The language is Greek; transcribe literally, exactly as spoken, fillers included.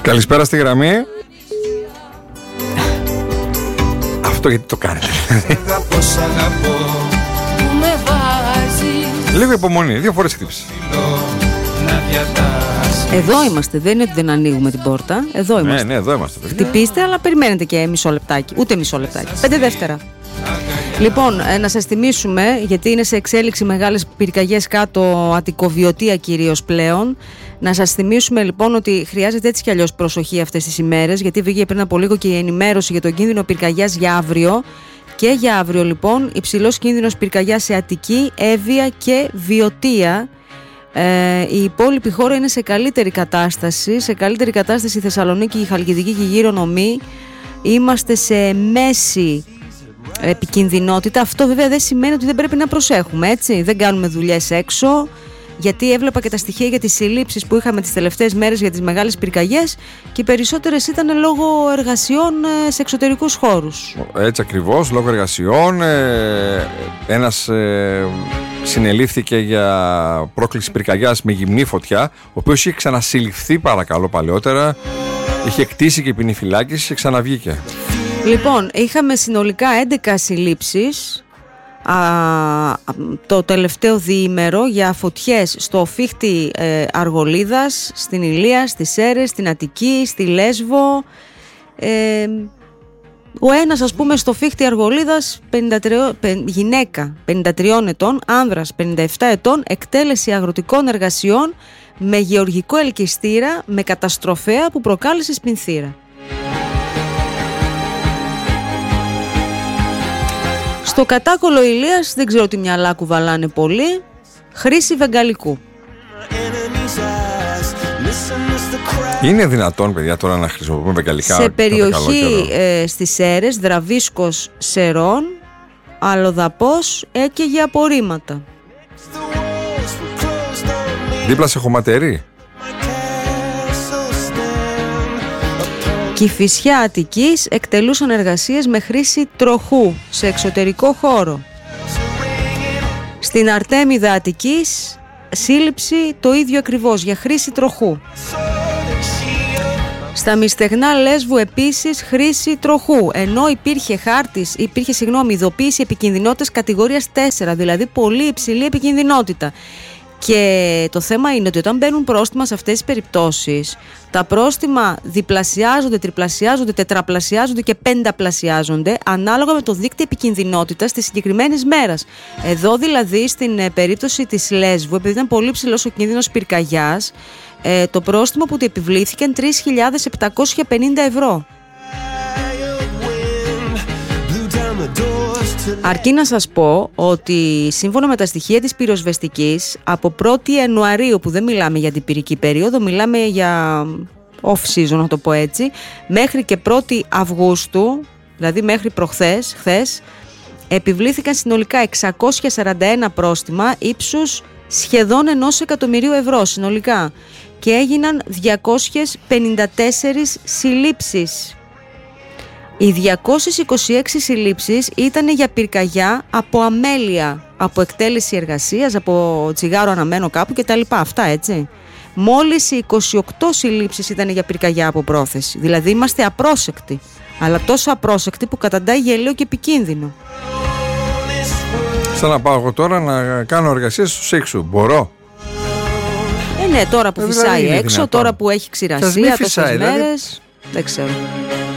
Καλησπέρα στη γραμμή. Αυτό γιατί το κάνετε? Λίγο υπομονή, δύο φορές χτύπησε. Εδώ είμαστε, δεν είναι ότι δεν ανοίγουμε την πόρτα. Εδώ είμαστε. Ναι, ναι, εδώ είμαστε. Χτυπήστε, αλλά περιμένετε και μισό λεπτάκι. Ούτε μισό λεπτάκι. Πέντε δεύτερα. Λοιπόν, να σας θυμίσουμε, γιατί είναι σε εξέλιξη μεγάλες πυρκαγιές κάτω, Αττικοβιωτία κυρίως πλέον. Να σας θυμίσουμε λοιπόν ότι χρειάζεται έτσι κι αλλιώς προσοχή αυτές τις ημέρες, γιατί βγήκε πριν από λίγο και η ενημέρωση για τον κίνδυνο πυρκαγιάς για αύριο. Και για αύριο λοιπόν υψηλός κίνδυνος πυρκαγιάς σε Αττική, Εύβοια και Βιωτία. Ε, η υπόλοιπη χώρα είναι σε καλύτερη κατάσταση. Σε καλύτερη κατάσταση η Θεσσαλονίκη, η Χαλκιδική και η γύρω νομή. Είμαστε σε μέση επικινδυνότητα. Αυτό βέβαια δεν σημαίνει ότι δεν πρέπει να προσέχουμε, έτσι. Δεν κάνουμε δουλειές έξω. Γιατί έβλεπα και τα στοιχεία για τις συλλήψεις που είχαμε τις τελευταίες μέρες για τις μεγάλες πυρκαγιές και οι περισσότερες ήταν λόγω εργασιών σε εξωτερικούς χώρους. Έτσι ακριβώς, λόγω εργασιών. Ένας ε, συνελήφθηκε για πρόκληση πυρκαγιάς με γυμνή φωτιά, ο οποίος είχε ξανασυλληφθεί παρακαλώ παλαιότερα, είχε κτήσει και ποινή φυλάκιση και ξαναβγήκε. Λοιπόν, είχαμε συνολικά έντεκα συλλήψεις Α, το τελευταίο διήμερο για φωτιές στο Φίχτη ε, Αργολίδας, στην Ηλία, στις Σέρρες, στην Αττική, στη Λέσβο. ε, Ο ένας ας πούμε στο Φίχτη Αργολίδας πενήντα τρία, γυναίκα πενήντα τριών ετών, άνδρας πενήντα επτά ετών, εκτέλεση αγροτικών εργασιών με γεωργικό ελκυστήρα με καταστροφέα που προκάλεσε σπινθήρα. Στο κατάκολο Ηλίας δεν ξέρω τι μυαλά κουβαλάνε πολύ. Χρήση βεγγαλικού. Είναι δυνατόν παιδιά τώρα να χρησιμοποιούμε βεγγαλικά? Σε περιοχή ε, στις Σέρρες, Δραβίσκος Σερών, αλλοδαπός έκαιγε απορρίμματα. Δίπλα σε χωματερή. Κηφισιά Αττικής εκτελούσαν εργασίες με χρήση τροχού σε εξωτερικό χώρο. Στην Αρτέμιδα Αττικής σύλληψη το ίδιο ακριβώς για χρήση τροχού. Στα Μυστεγνά Λέσβου επίσης χρήση τροχού, ενώ υπήρχε χάρτης, υπήρχε συγγνώμη, ειδοποίηση επικινδυνότητας κατηγορίας τέσσερα, δηλαδή πολύ υψηλή επικινδυνότητα. Και το θέμα είναι ότι όταν μπαίνουν πρόστιμα σε αυτές τις περιπτώσεις, τα πρόστιμα διπλασιάζονται, τριπλασιάζονται, τετραπλασιάζονται και πενταπλασιάζονται ανάλογα με το δίκτυο επικινδυνότητας της συγκεκριμένης μέρας. Εδώ δηλαδή στην περίπτωση της Λέσβου, επειδή ήταν πολύ ψηλός ο κίνδυνος πυρκαγιάς, ε, το πρόστιμο που του επιβλήθηκαν τρεις χιλιάδες επτακόσια πενήντα ευρώ. Αρκεί να σας πω ότι σύμφωνα με τα στοιχεία της πυροσβεστικής, από πρώτη Ιανουαρίου, που δεν μιλάμε για την πυρική περίοδο, μιλάμε για off-season να το πω έτσι, μέχρι και πρώτη Αυγούστου, δηλαδή μέχρι προχθές, χθες, επιβλήθηκαν συνολικά εξακόσια σαράντα ένα πρόστιμα ύψους σχεδόν ενός εκατομμυρίου ευρώ συνολικά και έγιναν διακόσιες πενήντα τέσσερις συλλήψεις. Οι διακόσιες είκοσι έξι συλλήψεις ήταν για πυρκαγιά από αμέλεια, από εκτέλεση εργασίας, από τσιγάρο αναμένο κάπου κτλ. Αυτά έτσι. Μόλις οι είκοσι οκτώ συλλήψεις ήταν για πυρκαγιά από πρόθεση. Δηλαδή είμαστε απρόσεκτοι. Αλλά τόσο απρόσεκτοι που καταντάει γελίο και επικίνδυνο. Σαν να πάω εγώ τώρα να κάνω εργασίες στο Σύξου. Μπορώ? Ε, ναι, τώρα που ε, φυσάει δηλαδή έξω, δυνατόν. τώρα που έχει ξηρασία τόσες μέρες. Δεν ξέρω.